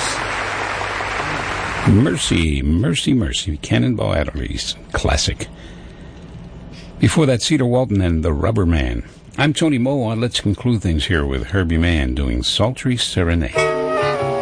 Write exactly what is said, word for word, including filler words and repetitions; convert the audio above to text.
Mercy, Mercy, Mercy, Cannonball Adderley's classic. Before that, Cedar Walton and The Rubber Man. I'm Tony Moa. Let's conclude things here with Herbie Mann doing Sultry Serenade.